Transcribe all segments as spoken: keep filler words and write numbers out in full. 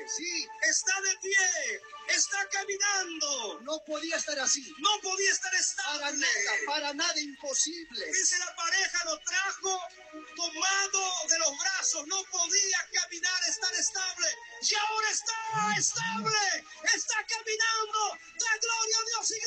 Sí. Está de pie. Está caminando. No podía estar así. No podía estar estable. Para nada, para nada imposible. Dice la pareja lo trajo tomado de los brazos. No podía caminar, estar estable. Y ahora está estable. Está caminando. Da gloria a Dios,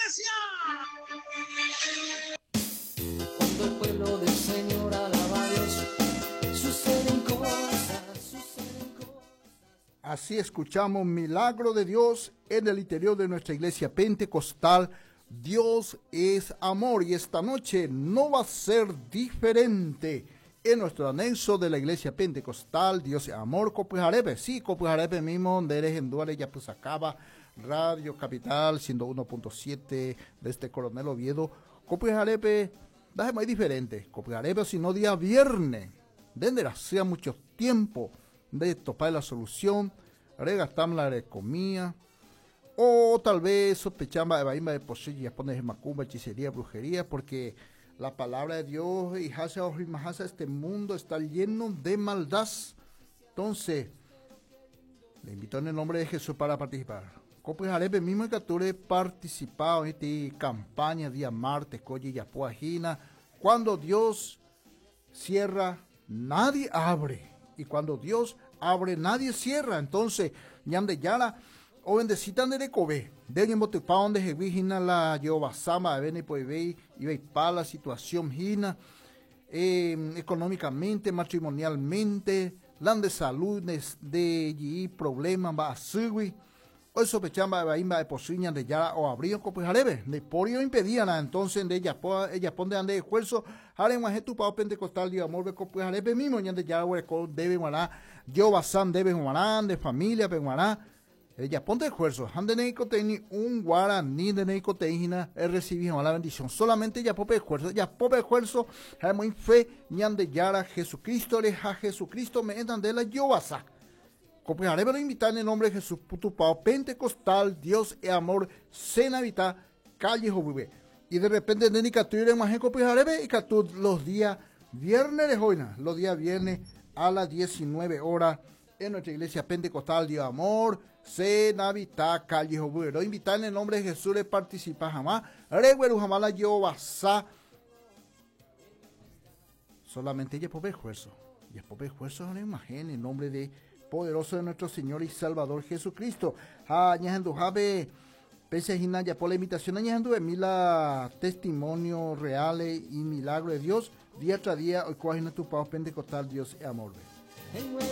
iglesia. Cuando el pueblo del Señor alaba a Dios, suceden cosas, suceden cosas. Así escuchamos Milagro de Dios en el interior de nuestra iglesia pentecostal. Dios es amor y esta noche no va a ser diferente. En nuestro anexo de la iglesia pentecostal, Dios es amor, Copujarepe, sí, Copujarepe mismo, donde eres en Duales, ya pues acaba, Radio Capital, ciento uno punto siete de este Coronel Oviedo, Copujarepe, da muy diferente, Copujarepe, si no día viernes, desde hacía mucho tiempo de topar la solución, regastamos la recomía, o tal vez sospechamos de baima de posilla, pones macumba, hechicería, brujería, porque la palabra de Dios y hace este mundo está lleno de maldad. Entonces, le invito en el nombre de Jesús para participar. Pues haré mismo que tú he participado en esta campaña de martes, coye y apuajina. Cuando Dios cierra, nadie abre. Y cuando Dios abre, nadie cierra. Entonces, ñande yara, o bendecitan de Recobé. De un motipao de Jevigina la Jehová Sama, de Bene Poibei, y veis para la situación hina, eh, económicamente, matrimonialmente, la de salud, de, de, de problemas, va a subir. Hoy sospechamos de de posiñas de ya o abrían pues jarebe, de por ello impedían, entonces de ella ella pone de esfuerzo, haré más tu pao pentecostal de amor de pues jarebe mismo, ya de ya debe guaná, yo basan debe guaná, de familia, pero guaná, ella pone esfuerzo, han de neiko teni un guaraní de neiko teina, he recibido la bendición, solamente ya pope esfuerzo, ya pope esfuerzo, hay muy fe, ñan de yara Jesucristo, le a Jesucristo me entran de la yo basa. Copiaré para invitar en el nombre de Jesús, tu pao pentecostal, Dios es amor, cena habita, calle vive. Y de repente, de ni catire más en copiaré y catu los días viernes de hoyna, los días viernes a las diecinueve horas en nuestra iglesia pentecostal, Dios amor, cena habita, calle vive. Lo invitar en el nombre de Jesús, le participa jamás, reguero jamás la yo basa. Solamente ella pobre esfuerzo, y es pobre esfuerzo, no imagen en el nombre de poderoso de nuestro Señor y Salvador Jesucristo. Ah, ñajandu jabe, pese a hinaya por la invitación, ñajandu de mila testimonio reales y milagro de Dios, día tras día, hoy cuajina tu pao pentecostal, Dios es amor.